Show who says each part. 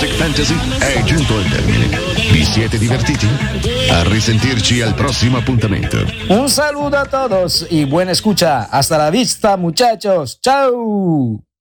Speaker 1: Classic Fantasy è giunto al termine. Vi siete divertiti? A risentirci al prossimo appuntamento.
Speaker 2: Un saludo a todos y buena escucha. Hasta la vista, muchachos. Ciao.